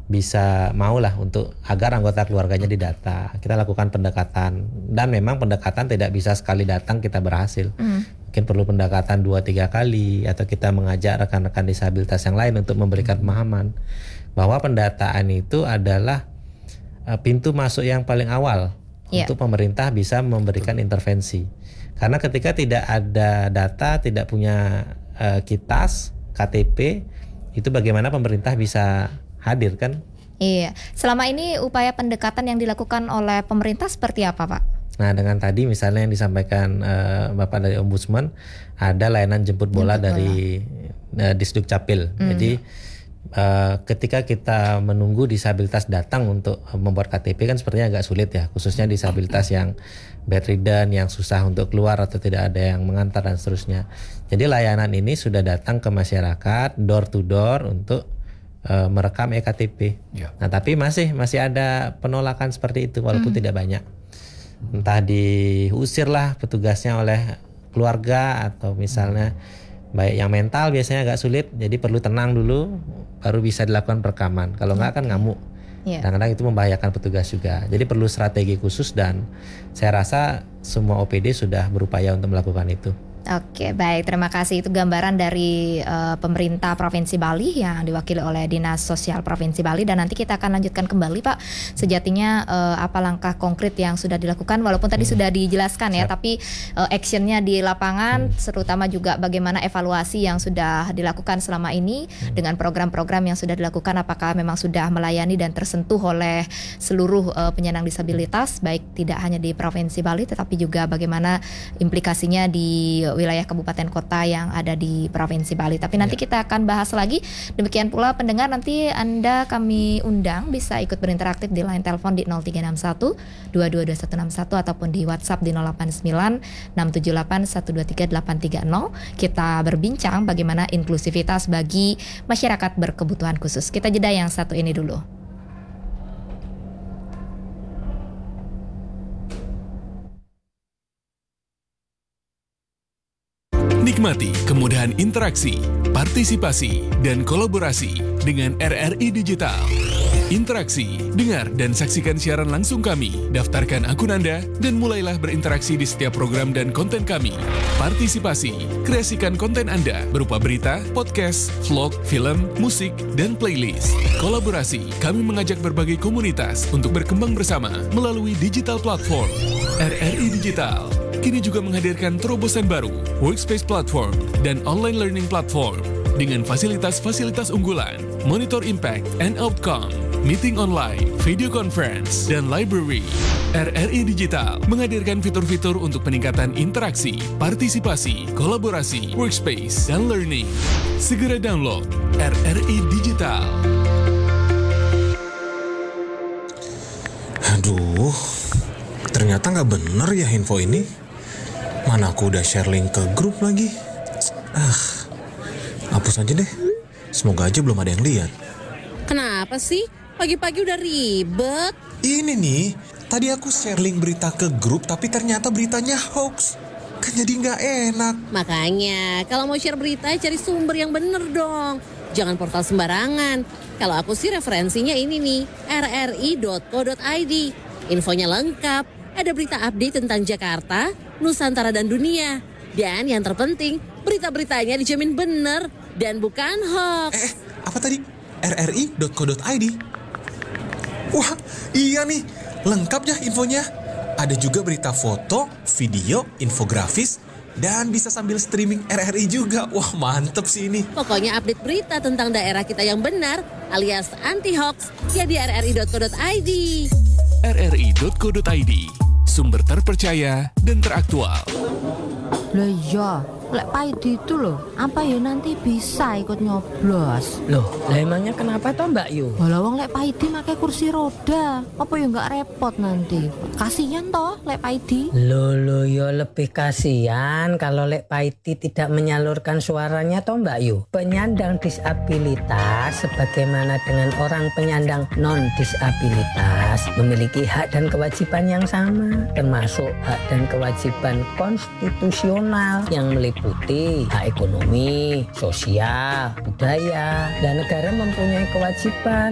bisa maulah untuk agar anggota keluarganya didata. Kita lakukan pendekatan, dan memang pendekatan tidak bisa sekali datang kita berhasil. Mungkin perlu pendekatan 2-3 kali, atau kita mengajak rekan-rekan disabilitas yang lain untuk memberikan pemahaman bahwa pendataan itu adalah pintu masuk yang paling awal untuk pemerintah bisa memberikan intervensi. Karena ketika tidak ada data, tidak punya KITAS, KTP, itu bagaimana pemerintah bisa hadir kan? Iya. Selama ini upaya pendekatan yang dilakukan oleh pemerintah seperti apa, Pak? Nah, dengan tadi misalnya yang disampaikan Bapak dari Ombudsman, ada layanan jemput bola dari Disduk Capil. Jadi ketika kita menunggu disabilitas datang untuk membuat KTP kan sepertinya agak sulit ya, khususnya disabilitas yang bedridden, yang susah untuk keluar atau tidak ada yang mengantar dan seterusnya. Jadi layanan ini sudah datang ke masyarakat door to door untuk merekam eKTP. Nah, tapi masih ada penolakan seperti itu walaupun tidak banyak. Entah diusirlah petugasnya oleh keluarga, atau misalnya baik yang mental biasanya agak sulit, jadi perlu tenang dulu baru bisa dilakukan perekaman. Kalau enggak kan ngamuk. Kadang-kadang itu membahayakan petugas juga. Jadi perlu strategi khusus, dan saya rasa semua OPD sudah berupaya untuk melakukan itu. Oke, baik, terima kasih. Itu gambaran dari pemerintah Provinsi Bali yang diwakili oleh Dinas Sosial Provinsi Bali. Dan nanti kita akan lanjutkan kembali, Pak, sejatinya apa langkah konkret yang sudah dilakukan, walaupun tadi sudah dijelaskan ya, tapi actionnya di lapangan, terutama juga bagaimana evaluasi yang sudah dilakukan selama ini dengan program-program yang sudah dilakukan, apakah memang sudah melayani dan tersentuh oleh seluruh penyandang disabilitas, baik tidak hanya di Provinsi Bali, tetapi juga bagaimana implikasinya di wilayah kabupaten kota yang ada di Provinsi Bali. Tapi nanti kita akan bahas lagi. Demikian pula pendengar, nanti Anda kami undang bisa ikut berinteraksi di line telepon di 0361 222161 ataupun di WhatsApp di 089 678 123 830. Kita berbincang bagaimana inklusivitas bagi masyarakat berkebutuhan khusus. Kita jeda yang satu ini dulu. Nikmati kemudahan interaksi, partisipasi, dan kolaborasi dengan RRI Digital. Interaksi, dengar dan saksikan siaran langsung kami, daftarkan akun Anda, dan mulailah berinteraksi di setiap program dan konten kami. Partisipasi, kreasikan konten Anda berupa berita, podcast, vlog, film, musik, dan playlist. Kolaborasi, kami mengajak berbagai komunitas untuk berkembang bersama melalui digital platform. RRI Digital kini juga menghadirkan terobosan baru, workspace platform, dan online learning platform dengan fasilitas-fasilitas unggulan, monitor impact and outcome, meeting online, video conference, dan library. RRI Digital menghadirkan fitur-fitur untuk peningkatan interaksi, partisipasi, kolaborasi, workspace, dan learning. Segera download RRI Digital. Aduh, ternyata nggak bener ya info ini. Mana aku udah share link ke grup lagi. Hapus aja deh. Semoga aja belum ada yang lihat. Kenapa sih? Pagi-pagi udah ribet. Ini nih, tadi aku share link berita ke grup tapi ternyata beritanya hoax. Kan jadi nggak enak. Makanya, kalau mau share berita cari sumber yang bener dong. Jangan portal sembarangan. Kalau aku sih referensinya ini nih, rri.co.id. Infonya lengkap. Ada berita update tentang Jakarta, Nusantara, dan dunia. Dan yang terpenting, berita-beritanya dijamin benar dan bukan hoax. Apa tadi? rri.co.id? Wah, iya nih. Lengkap ya infonya. Ada juga berita foto, video, infografis, dan bisa sambil streaming RRI juga. Wah, mantep sih ini. Pokoknya update berita tentang daerah kita yang benar alias anti-hoax ya di rri.co.id. rri.co.id, sumber terpercaya dan teraktual. Lah iya, lek Paidi itu loh, apa ya nanti bisa ikut nyoblos? Loh, lah emangnya kenapa toh Mbak Yu? Walau wong lek Paidi pakai kursi roda, apa ya nggak repot nanti? Kasihan toh lek Paidi. Loh ya lebih kasihan kalau lek Paidi tidak menyalurkan suaranya toh Mbak Yu. Penyandang disabilitas sebagaimana dengan orang penyandang non disabilitas memiliki hak dan kewajiban yang sama, termasuk hak dan kewajiban konstitusional yang meliputi hak ekonomi, sosial, budaya, dan negara mempunyai kewajiban